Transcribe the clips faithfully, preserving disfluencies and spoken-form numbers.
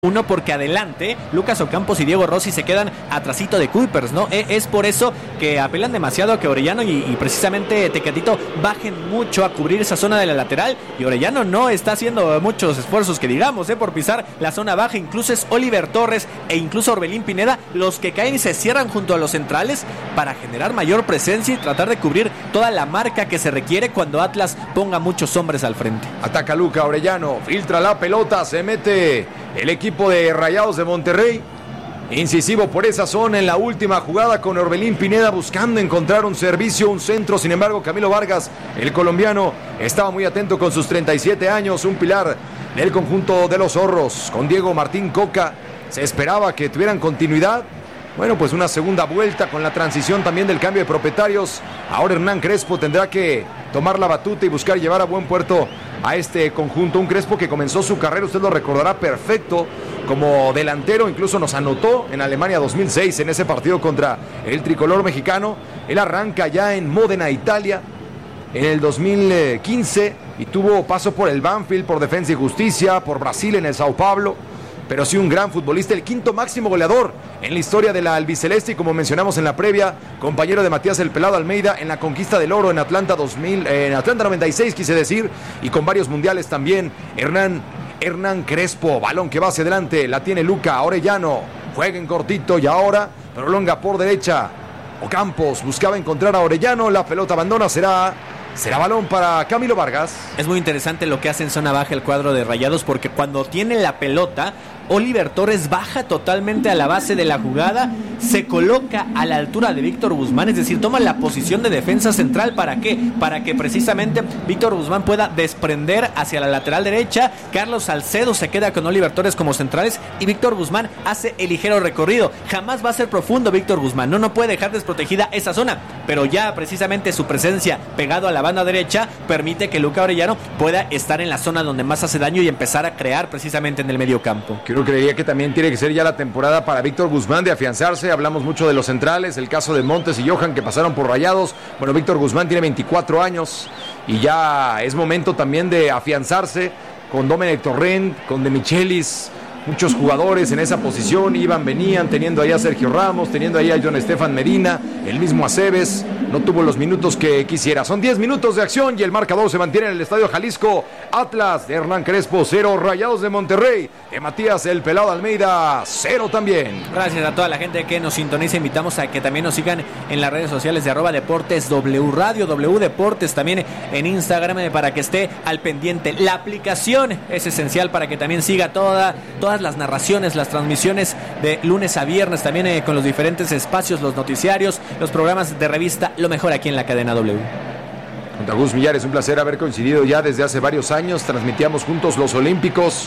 Uno, porque adelante Lucas Ocampos y Diego Rossi se quedan atrasito de Kuipers, ¿no? Es por eso que apelan demasiado a que Orellano y, y precisamente Tecatito bajen mucho a cubrir esa zona de la lateral, y Orellano no está haciendo muchos esfuerzos que digamos, ¿eh? Por pisar la zona baja. Incluso es Oliver Torres e incluso Orbelín Pineda los que caen y se cierran junto a los centrales para generar mayor presencia y tratar de cubrir toda la marca que se requiere cuando Atlas ponga muchos hombres al frente. Ataca Luca Orellano, filtra la pelota, se mete el equipo de Rayados de Monterrey, incisivo por esa zona en la última jugada con Orbelín Pineda buscando encontrar un servicio, un centro. Sin embargo, Camilo Vargas, el colombiano, estaba muy atento con sus treinta y siete años, un pilar del conjunto de los zorros. Con Diego Martín Coca se esperaba que tuvieran continuidad. Bueno, pues una segunda vuelta con la transición también del cambio de propietarios. Ahora Hernán Crespo tendrá que tomar la batuta y buscar llevar a buen puerto a este conjunto. Un Crespo que comenzó su carrera, usted lo recordará perfecto, como delantero. Incluso nos anotó en Alemania dos mil seis en ese partido contra el tricolor mexicano. Él arranca ya en Módena, Italia, en el dos mil quince, y tuvo paso por el Banfield, por Defensa y Justicia, por Brasil en el Sao Paulo. Pero sí un gran futbolista, el quinto máximo goleador en la historia de la albiceleste, y como mencionamos en la previa, compañero de Matías El Pelado Almeida en la conquista del oro en Atlanta dos mil, eh, en Atlanta noventa y seis quise decir, y con varios mundiales también. Hernán, Hernán Crespo, balón que va hacia adelante, la tiene Luca Orellano, juega en cortito y ahora prolonga por derecha. Ocampos buscaba encontrar a Orellano, la pelota abandona, será... Será balón para Camilo Vargas. Es muy interesante lo que hace en zona baja el cuadro de Rayados, porque cuando tiene la pelota, Oliver Torres baja totalmente a la base de la jugada, se coloca a la altura de Víctor Guzmán, es decir, toma la posición de defensa central. ¿Para qué? Para que precisamente Víctor Guzmán pueda desprender hacia la lateral derecha. Carlos Salcedo se queda con Oliver Torres como centrales y Víctor Guzmán hace el ligero recorrido. Jamás va a ser profundo Víctor Guzmán, no, no puede dejar desprotegida esa zona, pero ya precisamente su presencia pegado a la banda derecha permite que Luca Orellano pueda estar en la zona donde más hace daño y empezar a crear precisamente en el medio campo. Creo creería que también tiene que ser ya la temporada para Víctor Guzmán de afianzarse. Hablamos mucho de los centrales, el caso de Montes y Johan que pasaron por Rayados. Bueno, Víctor Guzmán tiene veinticuatro años y ya es momento también de afianzarse con Domenech Torrent, con De Michelis. Muchos jugadores en esa posición iban, venían, teniendo ahí a Sergio Ramos, teniendo ahí a John Estefan Medina, el mismo Aceves, no tuvo los minutos que quisiera. Son diez minutos de acción y el marcador se mantiene en el Estadio Jalisco. Atlas de Hernán Crespo, cero. Rayados de Monterrey de Matías El Pelado Almeida, cero también. Gracias a toda la gente que nos sintoniza. Invitamos a que también nos sigan en las redes sociales de arroba Deportes W Radio, W Deportes, también en Instagram, para que esté al pendiente. La aplicación es esencial para que también siga toda, todas las narraciones, las transmisiones de lunes a viernes, también eh, con los diferentes espacios, los noticiarios, los programas de revista, lo mejor aquí en la cadena W. Junto a Gus Millares, un placer haber coincidido ya desde hace varios años. Transmitíamos juntos los Olímpicos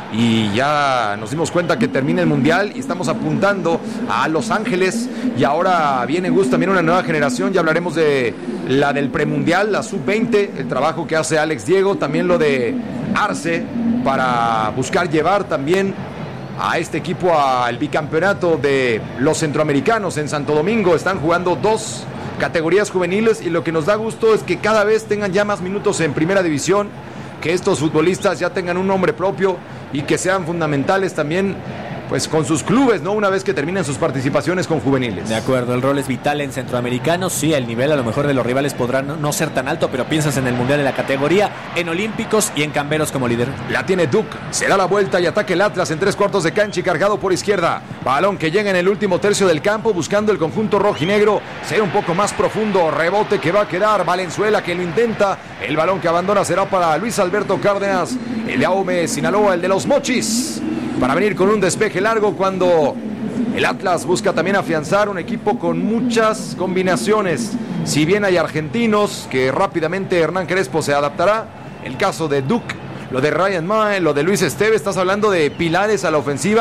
y ya nos dimos cuenta que termina el Mundial y estamos apuntando a Los Ángeles, y ahora viene Gus también una nueva generación. Ya hablaremos de la del premundial, la sub veinte, el trabajo que hace Alex Diego, también lo de Arce para buscar llevar también a este equipo al bicampeonato de los centroamericanos en Santo Domingo. Están jugando dos categorías juveniles y lo que nos da gusto es que cada vez tengan ya más minutos en primera división, que estos futbolistas ya tengan un nombre propio y que sean fundamentales también pues con sus clubes, ¿no? Una vez que terminen sus participaciones con juveniles. De acuerdo, el rol es vital en centroamericanos. Sí, el nivel a lo mejor de los rivales podrá no, no ser tan alto, pero piensas en el mundial de la categoría, en olímpicos y en camberos como líder. La tiene Duke, se da la vuelta y ataca el Atlas en tres cuartos de cancha y cargado por izquierda. Balón que llega en el último tercio del campo buscando el conjunto rojinegro ser un poco más profundo. Rebote que va a quedar Valenzuela, que lo intenta. El balón que abandona será para Luis Alberto Cárdenas, el de Aume, Sinaloa, el de los Mochis, para venir con un despeje largo cuando el Atlas busca también afianzar un equipo con muchas combinaciones. Si bien hay argentinos que rápidamente Hernán Crespo se adaptará, el caso de Duke, lo de Ryan Mae, lo de Luis Esteve, estás hablando de pilares a la ofensiva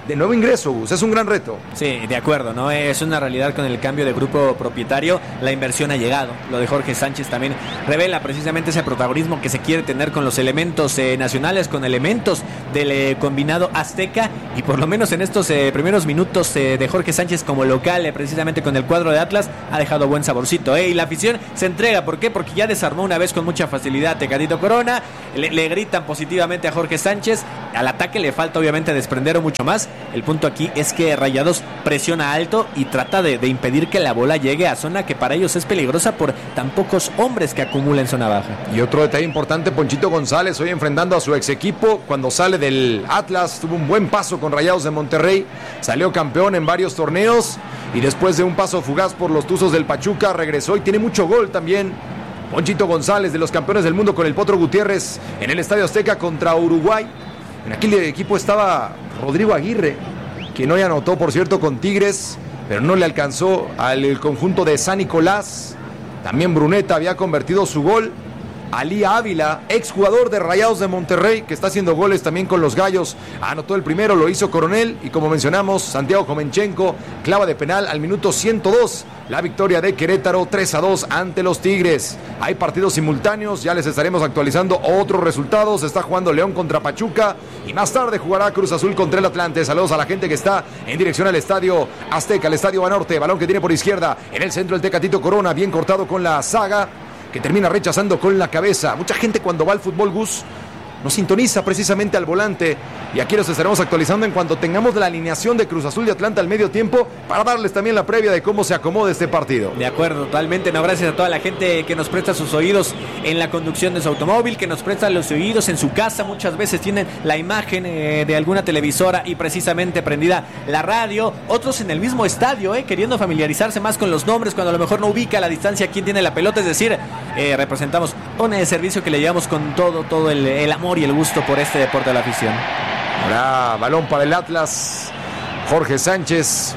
de nuevo ingreso, Gus. Es un gran reto. Sí, de acuerdo, ¿no? Es una realidad con el cambio de grupo propietario. La inversión ha llegado. Lo de Jorge Sánchez también revela precisamente ese protagonismo que se quiere tener con los elementos eh, nacionales, con elementos del eh, combinado azteca. Y por lo menos en estos eh, primeros minutos eh, de Jorge Sánchez como local, eh, precisamente con el cuadro de Atlas, ha dejado buen saborcito. Eh, y la afición se entrega. ¿Por qué? Porque ya desarmó una vez con mucha facilidad Tecatito Corona. Le, le gritan positivamente a Jorge Sánchez. Al ataque le falta obviamente desprender mucho más. El punto aquí es que Rayados presiona alto y trata de, de impedir que la bola llegue a zona que para ellos es peligrosa por tan pocos hombres que acumula en zona baja. Y otro detalle importante, Ponchito González hoy enfrentando a su ex equipo cuando sale del Atlas, tuvo un buen paso con Rayados de Monterrey, salió campeón en varios torneos y después de un paso fugaz por los Tuzos del Pachuca regresó y tiene mucho gol también. Ponchito González, de los campeones del mundo con el Potro Gutiérrez en el Estadio Azteca contra Uruguay. En aquel equipo estaba Rodrigo Aguirre, quien hoy anotó, por cierto, con Tigres, pero no le alcanzó al conjunto de San Nicolás. También Bruneta había convertido su gol. Ali Ávila, exjugador de Rayados de Monterrey, que está haciendo goles también con los Gallos, anotó el primero, lo hizo Coronel, y como mencionamos, Santiago Jomenchenko clava de penal al minuto ciento dos, la victoria de Querétaro tres a dos ante los Tigres. Hay partidos simultáneos, ya les estaremos actualizando otros resultados. Está jugando León contra Pachuca y más tarde jugará Cruz Azul contra el Atlante. Saludos a la gente que está en dirección al Estadio Azteca, al Estadio Banorte, balón que tiene por izquierda, en el centro el Tecatito Corona, bien cortado con la saga, que termina rechazando con la cabeza. Mucha gente cuando va al fútbol, Gus, no sintoniza precisamente al volante, y aquí los estaremos actualizando en cuanto tengamos la alineación de Cruz Azul y Atlanta al medio tiempo para darles también la previa de cómo se acomoda este partido. De acuerdo, totalmente. No, gracias a toda la gente que nos presta sus oídos en la conducción de su automóvil, que nos presta los oídos en su casa. Muchas veces tienen la imagen eh, de alguna televisora y precisamente prendida la radio. Otros en el mismo estadio, eh, queriendo familiarizarse más con los nombres cuando a lo mejor no ubica la distancia quién tiene la pelota. Es decir, eh, representamos un eh, servicio que le llevamos con todo, todo el, el amor y el gusto por este deporte de la afición. Ahora balón para el Atlas, Jorge Sánchez,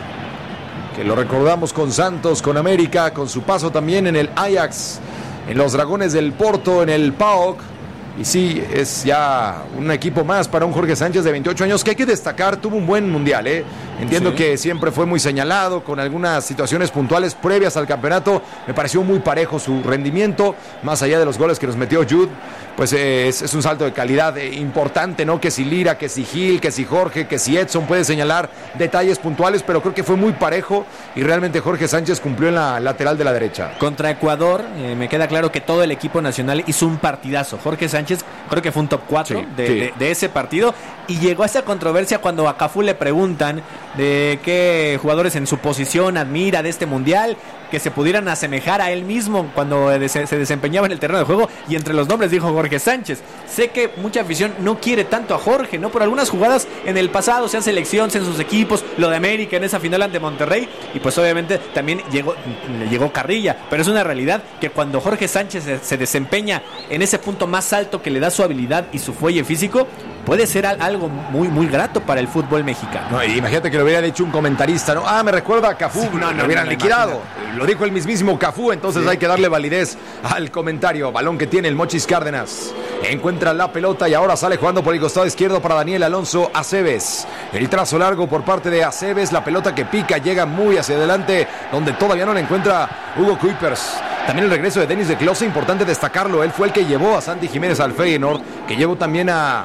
que lo recordamos con Santos, con América, con su paso también en el Ajax, en los Dragones del Porto, en el P A O K. Y sí, es ya un equipo más para un Jorge Sánchez de veintiocho años, que hay que destacar, tuvo un buen mundial, ¿eh? Entiendo sí. que siempre fue muy señalado, con algunas situaciones puntuales previas al campeonato. Me pareció muy parejo su rendimiento, más allá de los goles que nos metió Jude. Pues eh, es, es un salto de calidad eh, importante, ¿no? Que si Lira, que si Gil, que si Jorge, que si Edson, puede señalar detalles puntuales, pero creo que fue muy parejo y realmente Jorge Sánchez cumplió en la lateral de la derecha. Contra Ecuador, eh, me queda claro que todo el equipo nacional hizo un partidazo. Jorge Sánchez creo que fue un top cuatro sí, de, sí. De, de ese partido, y llegó a esa controversia cuando a Cafú le preguntan de qué jugadores en su posición admira de este mundial, que se pudieran asemejar a él mismo cuando se desempeñaba en el terreno de juego, y entre los nombres dijo Jorge Sánchez. Sé que mucha afición no quiere tanto a Jorge, ¿no? Por algunas jugadas en el pasado, sea selección, sea en sus equipos, lo de América en esa final ante Monterrey, y pues obviamente también llegó, llegó Carrilla, pero es una realidad que cuando Jorge Sánchez se, se desempeña en ese punto más alto que le da su habilidad y su fuelle físico, puede ser algo muy, muy grato para el fútbol mexicano. No, imagínate que lo hubiera dicho un comentarista, ¿no? Ah, me recuerda a Cafú, sí, no, no, lo hubieran no, no, liquidado. Imagínate. Lo dijo el mismísimo Cafú, entonces sí. Hay que darle validez al comentario. Balón que tiene el Mochis Cárdenas. Encuentra la pelota y ahora sale jugando por el costado izquierdo para Daniel Alonso Aceves. El trazo largo por parte de Aceves, la pelota que pica, llega muy hacia adelante, donde todavía no la encuentra Hugo Kuipers. También el regreso de Denis de Klose, importante destacarlo, él fue el que llevó a Santi Jiménez al Feyenoord, que llevó también a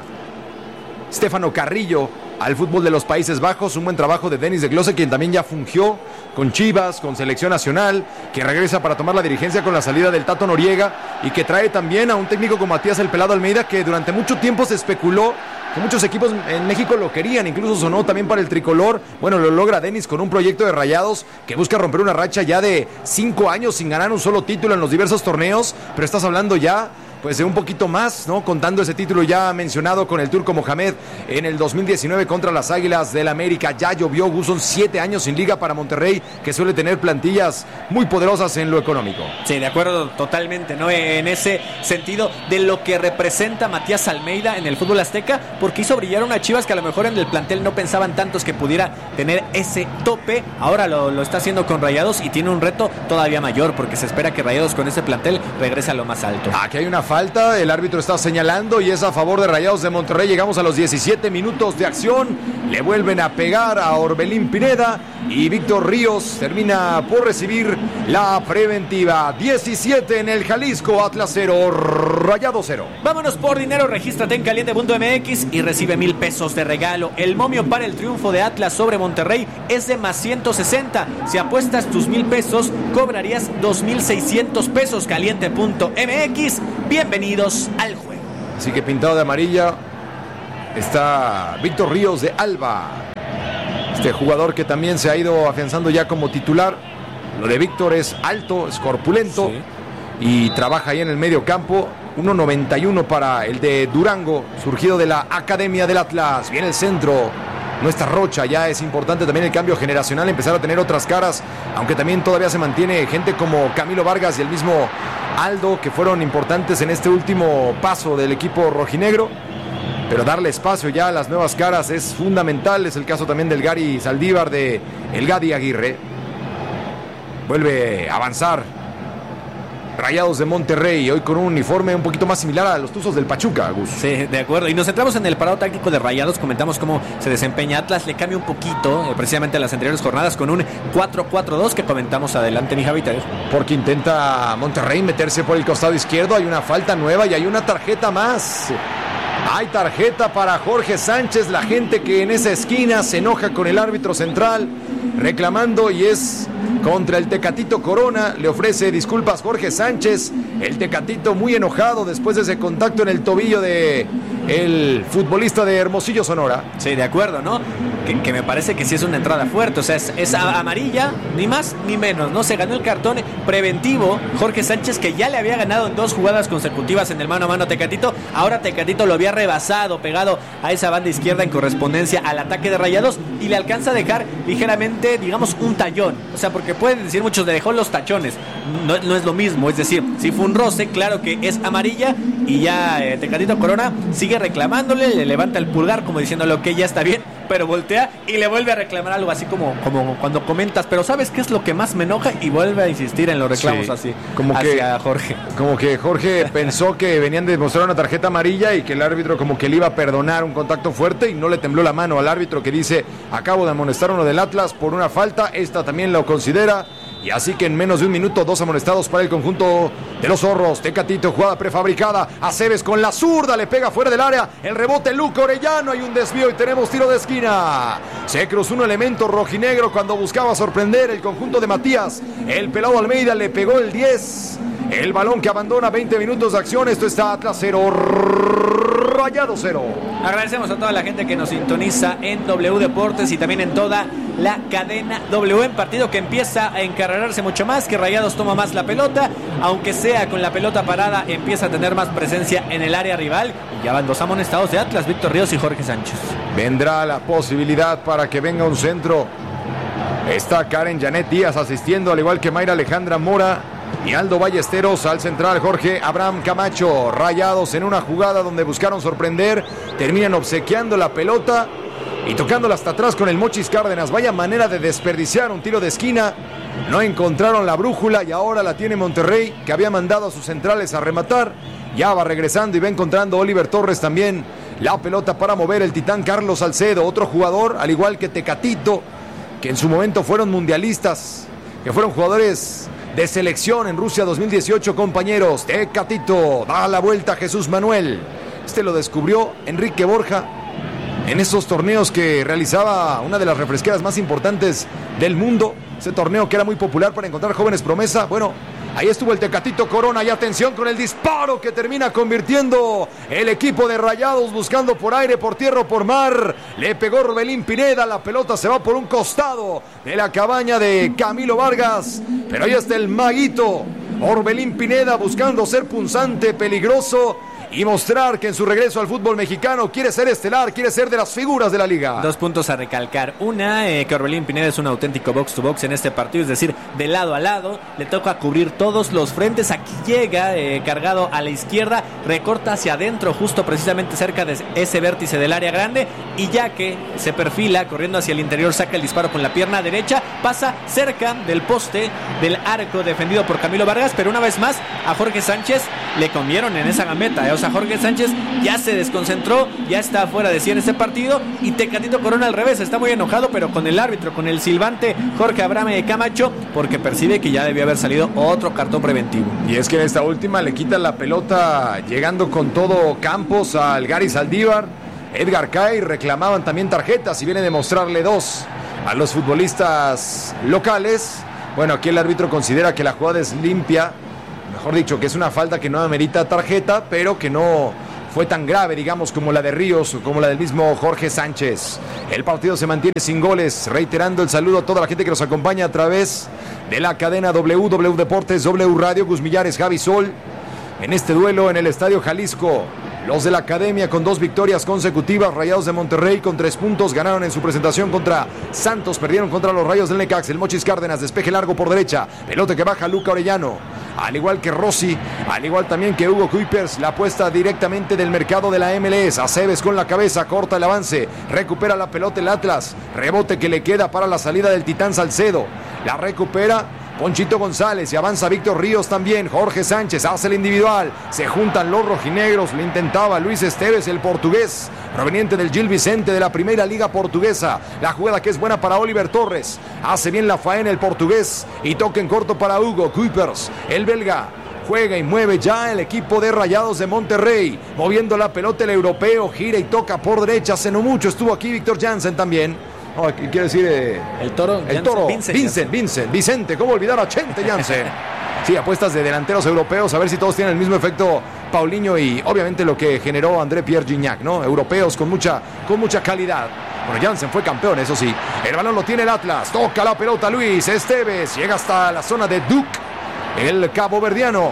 Stefano Carrillo al fútbol de los Países Bajos. Un buen trabajo de Denis de Klose, quien también ya fungió con Chivas, con Selección Nacional, que regresa para tomar la dirigencia con la salida del Tato Noriega, y que trae también a un técnico como Matías El Pelado Almeida, que durante mucho tiempo se especuló que muchos equipos en México lo querían, incluso sonó también para el tricolor. Bueno, lo logra Denis con un proyecto de Rayados que busca romper una racha ya de cinco años sin ganar un solo título en los diversos torneos, pero estás hablando ya pues de un poquito más, ¿no? Contando ese título ya mencionado con el Turco Mohamed en el dos mil diecinueve contra las Águilas del América. Ya llovió, son siete años sin liga para Monterrey, que suele tener plantillas muy poderosas en lo económico. Sí, de acuerdo totalmente, ¿no? En ese sentido de lo que representa Matías Almeida en el fútbol azteca, porque hizo brillar una Chivas que a lo mejor en el plantel no pensaban tantos que pudiera tener ese tope. Ahora lo, lo está haciendo con Rayados y tiene un reto todavía mayor, porque se espera que Rayados con ese plantel regrese a lo más alto. Aquí hay una falta falta, el árbitro está señalando y es a favor de Rayados de Monterrey. Llegamos a los diecisiete minutos de acción, le vuelven a pegar a Orbelín Pineda y Víctor Ríos termina por recibir la preventiva. diecisiete en el Jalisco, Atlas cero, Rayados cero. Vámonos por dinero, regístrate en caliente punto m x y recibe mil pesos de regalo. El momio para el triunfo de Atlas sobre Monterrey es de más ciento sesenta. Si apuestas tus mil pesos, cobrarías dos mil seiscientos pesos. Caliente punto m x, bienvenidos al juego. Así que pintado de amarilla está Víctor Ríos de Alba, este jugador que también se ha ido afianzando ya como titular. Lo de Víctor es alto, es corpulento, sí, y trabaja ahí en el medio campo. uno noventa y uno para el de Durango, surgido de la Academia del Atlas. Viene el centro, no está Rocha, ya es importante también el cambio generacional, empezar a tener otras caras, aunque también todavía se mantiene gente como Camilo Vargas y el mismo Aldo, que fueron importantes en este último paso del equipo rojinegro. Pero darle espacio ya a las nuevas caras es fundamental. Es el caso también del Gary Saldívar, de el Gadi Aguirre. Vuelve a avanzar Rayados de Monterrey, hoy con un uniforme un poquito más similar a los Tuzos del Pachuca, Gus. Sí, de acuerdo. Y nos centramos en el parado táctico de Rayados. Comentamos cómo se desempeña Atlas. Le cambia un poquito, eh, precisamente en las anteriores jornadas, con un cuatro cuatro dos que comentamos adelante, mi Javita. Porque intenta Monterrey meterse por el costado izquierdo. Hay una falta nueva y hay una tarjeta más. Hay tarjeta para Jorge Sánchez. La gente que en esa esquina se enoja con el árbitro central, reclamando, y es contra el Tecatito Corona. Le ofrece disculpas Jorge Sánchez. El Tecatito muy enojado después de ese contacto en el tobillo de el futbolista de Hermosillo, Sonora. Sí, de acuerdo, ¿no? Que, que me parece que sí es una entrada fuerte. O sea, es, es amarilla, ni más ni menos, ¿no? Se ganó el cartón preventivo Jorge Sánchez, que ya le había ganado en dos jugadas consecutivas en el mano a mano a Tecatito. Ahora Tecatito lo había rebasado, pegado a esa banda izquierda en correspondencia al ataque de Rayados, y le alcanza a dejar ligeramente, digamos, un tallón. O sea, porque pueden decir muchos, le dejó los tachones. No, no es lo mismo, es decir, si fue un roce, claro que es amarilla, y ya eh, Tecatito Corona sigue reclamándole, le levanta el pulgar como diciéndole que ya está bien, pero voltea y le vuelve a reclamar algo así como, como cuando comentas, pero ¿sabes qué es lo que más me enoja? Y vuelve a insistir en los reclamos, sí, así, como hacia que, Jorge. Como que Jorge pensó que venían de mostrar una tarjeta amarilla y que el árbitro como que le iba a perdonar un contacto fuerte, y no le tembló la mano al árbitro, que dice: acabo de amonestar a uno del Atlas por una falta, esta también lo considera. Y así que en menos de un minuto, dos amonestados para el conjunto de los zorros. Tecatito, jugada prefabricada. Aceves con la zurda, le pega fuera del área. El rebote, Luca Orellano. Hay un desvío y tenemos tiro de esquina. Se cruzó un elemento rojinegro cuando buscaba sorprender el conjunto de Matías. El pelado Almeida le pegó el diez. El balón que abandona, veinte minutos de acción. Esto está Atlas cero, Rayados cero. Agradecemos a toda la gente que nos sintoniza en W Deportes y también en toda la cadena W, en partido que empieza a encarrerarse mucho más, que Rayados toma más la pelota, aunque sea con la pelota parada, empieza a tener más presencia en el área rival, y ya van dos amonestados de Atlas, Víctor Ríos y Jorge Sánchez. Vendrá la posibilidad para que venga un centro. Está Karen Janet Díaz asistiendo, al igual que Mayra Alejandra Mora y Aldo Ballesteros. Al central, Jorge Abraham Camacho. Rayados en una jugada donde buscaron sorprender, terminan obsequiando la pelota y tocándola hasta atrás con el Mochis Cárdenas. Vaya manera de desperdiciar un tiro de esquina. No encontraron la brújula y ahora la tiene Monterrey, que había mandado a sus centrales a rematar. Ya va regresando y va encontrando Oliver Torres también la pelota para mover el titán Carlos Salcedo, otro jugador, al igual que Tecatito, que en su momento fueron mundialistas, que fueron jugadores de selección en Rusia dos mil dieciocho, compañeros. Tecatito da la vuelta a Jesús Manuel. Este lo descubrió Enrique Borja en esos torneos que realizaba una de las refresqueras más importantes del mundo. Ese torneo que era muy popular para encontrar jóvenes promesa. Bueno, ahí estuvo el Tecatito Corona, y atención con el disparo que termina convirtiendo el equipo de Rayados, buscando por aire, por tierra o por mar. Le pegó Orbelín Pineda, la pelota se va por un costado de la cabaña de Camilo Vargas, pero ahí está el maguito Orbelín Pineda buscando ser punzante, peligroso, y mostrar que en su regreso al fútbol mexicano quiere ser estelar, quiere ser de las figuras de la liga. Dos puntos a recalcar. Una, eh, que Orbelín Pineda es un auténtico box to box en este partido, es decir, de lado a lado, le toca cubrir todos los frentes. Aquí llega eh, cargado a la izquierda, recorta hacia adentro, justo precisamente cerca de ese vértice del área grande, y ya que se perfila corriendo hacia el interior, saca el disparo con la pierna derecha, pasa cerca del poste del arco defendido por Camilo Vargas, pero una vez más a Jorge Sánchez le comieron en esa gambeta, ¿eh? O sea, Jorge Sánchez ya se desconcentró, ya está fuera de sí en ese partido, y Tecatito Corona al revés, está muy enojado, pero con el árbitro, con el silbante Jorge Abraham Camacho, porque percibe que ya debió haber salido otro cartón preventivo. Y es que en esta última le quitan la pelota llegando con todo Campos al Gary Saldívar, Edgar Cay, reclamaban también tarjetas y viene a demostrarle dos a los futbolistas locales. Bueno, aquí el árbitro considera que la jugada es limpia, mejor dicho, que es una falta que no amerita tarjeta, pero que no fue tan grave, digamos, como la de Ríos o como la del mismo Jorge Sánchez. El partido se mantiene sin goles, reiterando el saludo a toda la gente que nos acompaña a través de la cadena W W Deportes, W Radio, Gus Millares, Javi Sol, en este duelo en el Estadio Jalisco. Los de la Academia con dos victorias consecutivas, Rayados de Monterrey con tres puntos, ganaron en su presentación contra Santos, perdieron contra los Rayos del Necaxa. El Mochis Cárdenas, despeje largo por derecha, pelota que baja Luca Orellano, al igual que Rossi, al igual también que Hugo Kuipers, la apuesta directamente del mercado de la M L S. Aceves con la cabeza, corta el avance, recupera la pelota el Atlas, rebote que le queda para la salida del Titán Salcedo, la recupera Ponchito González y avanza Víctor Ríos también. Jorge Sánchez hace el individual, se juntan los rojinegros, lo intentaba Luis Esteves, el portugués proveniente del Gil Vicente de la Primera Liga Portuguesa. La jugada que es buena para Oliver Torres, hace bien la faena el portugués y toca en corto para Hugo Kuipers, el belga. Juega y mueve ya el equipo de Rayados de Monterrey, moviendo la pelota el europeo, gira y toca por derecha. Hace no mucho estuvo aquí Víctor Janssen también. Oh, quiero decir eh, el toro, el Janssen, toro Vincent, Vincent, Vincent, Vicente, ¿cómo olvidar a Chente Janssen? Sí, apuestas de delanteros europeos, a ver si todos tienen el mismo efecto Paulinho y obviamente lo que generó André Pierre Gignac, ¿no? Europeos con mucha, con mucha calidad. Bueno, Janssen fue campeón, eso sí. El balón lo tiene el Atlas, toca la pelota Luis Esteves, llega hasta la zona de Duke, el caboverdiano.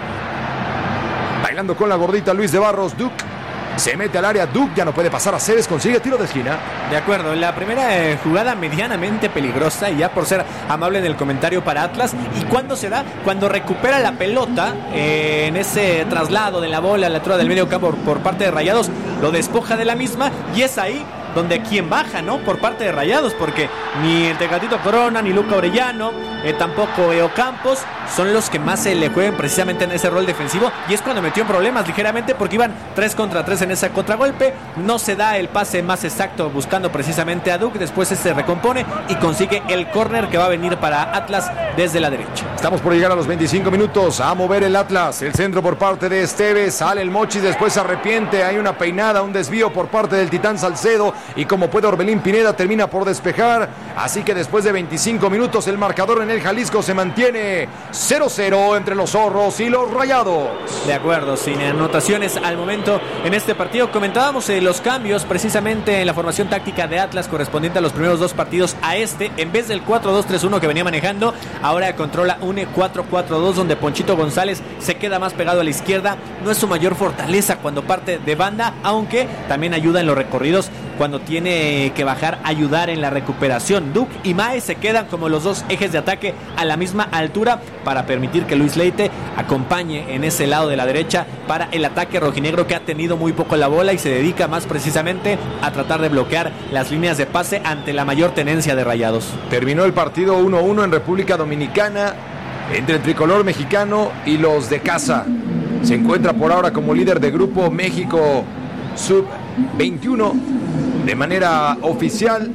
Bailando con la gordita Luis de Barros, Duke. Se mete al área, Duke ya no puede pasar a Cebes, consigue tiro de esquina. De acuerdo, la primera eh, jugada medianamente peligrosa, y ya por ser amable en el comentario para Atlas. ¿Y cuándo se da? Cuando recupera la pelota eh, en ese traslado de la bola a la altura del medio campo por, por parte de Rayados, lo despoja de la misma, y es ahí donde quien baja, ¿no? Por parte de Rayados, porque ni el Tecatito Corona, ni Luca Orellano, eh, tampoco Eo Campos, son los que más se le juegan precisamente en ese rol defensivo, y es cuando metió en problemas ligeramente, porque iban tres contra tres en ese contragolpe, no se da el pase más exacto buscando precisamente a Duke, después se recompone y consigue el córner que va a venir para Atlas desde la derecha. Estamos por llegar a los veinticinco minutos, a mover el Atlas, el centro por parte de Esteves, sale el Mochis, después se arrepiente, hay una peinada, un desvío por parte del Titán Salcedo, y como puede Orbelín Pineda termina por despejar, así que después de veinticinco minutos el marcador en el Jalisco se mantiene cero cero entre los zorros y los Rayados. De acuerdo, sin anotaciones al momento en este partido. Comentábamos eh, los cambios precisamente en la formación táctica de Atlas correspondiente a los primeros dos partidos a este, en vez del cuatro dos tres uno que venía manejando, ahora controla un cuatro cuatro dos donde Ponchito González se queda más pegado a la izquierda. No es su mayor fortaleza cuando parte de banda, aunque también ayuda en los recorridos cuando tiene que bajar, ayudar en la recuperación. Duke y Mae se quedan como los dos ejes de ataque a la misma altura para permitir que Luis Leite acompañe en ese lado de la derecha para el ataque rojinegro, que ha tenido muy poco la bola y se dedica más precisamente a tratar de bloquear las líneas de pase ante la mayor tenencia de Rayados. Terminó el partido uno uno en República Dominicana entre el tricolor mexicano y los de casa. Se encuentra por ahora como líder de grupo México sub veintiuno de manera oficial.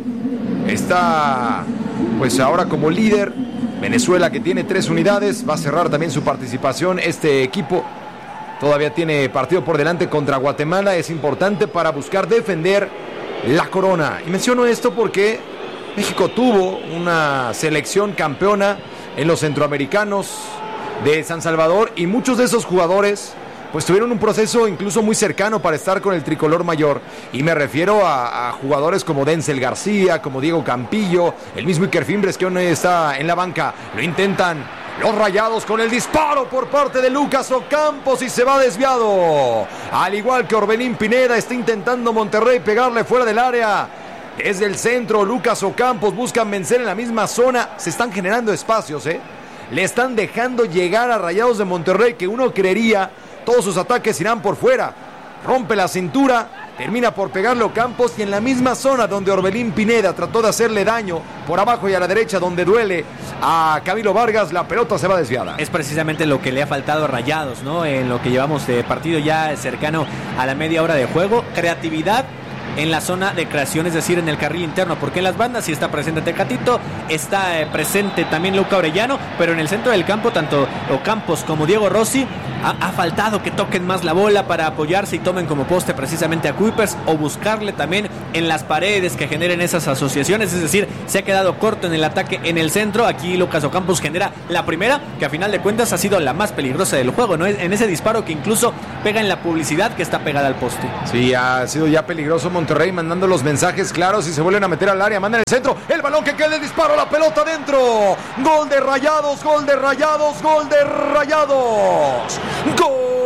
Está pues ahora como líder Venezuela, que tiene tres unidades, va a cerrar también su participación. Este equipo todavía tiene partido por delante contra Guatemala, es importante para buscar defender la corona. Y menciono esto porque México tuvo una selección campeona en los centroamericanos de San Salvador, y muchos de esos jugadores pues tuvieron un proceso incluso muy cercano para estar con el tricolor mayor, y me refiero a, a jugadores como Denzel García, como Diego Campillo, el mismo Iker Fimbres, que aún está en la banca. Lo intentan los Rayados con el disparo por parte de Lucas Ocampos y se va desviado, al igual que Orbelín Pineda. Está intentando Monterrey pegarle fuera del área. Desde el centro, Lucas Ocampos buscan vencer en la misma zona. Se están generando espacios, ¿eh? Le están dejando llegar a Rayados de Monterrey, que uno creería todos sus ataques irán por fuera. Rompe la cintura, termina por pegarle Ocampos y en la misma zona donde Orbelín Pineda trató de hacerle daño, por abajo y a la derecha donde duele a Camilo Vargas, la pelota se va desviada. Es precisamente lo que le ha faltado a Rayados, ¿no? En lo que llevamos de partido ya cercano a la media hora de juego, creatividad en la zona de creación, es decir, en el carril interno, porque en las bandas sí está presente Tecatito, está eh, presente también Luca Orellano, pero en el centro del campo, tanto Ocampos como Diego Rossi, ha, ha faltado que toquen más la bola para apoyarse y tomen como poste precisamente a Kuipers, o buscarle también en las paredes que generen esas asociaciones, es decir, se ha quedado corto en el ataque en el centro. Aquí Lucas Ocampos genera la primera, que a final de cuentas ha sido la más peligrosa del juego, ¿no? En ese disparo que incluso pega en la publicidad que está pegada al poste. Sí, ha sido ya peligroso Monterrey, mandando los mensajes claros y se vuelven a meter al área, mandan el centro, el balón que queda, el disparo, la pelota dentro, gol de Rayados, gol de Rayados, gol de Rayados, gol.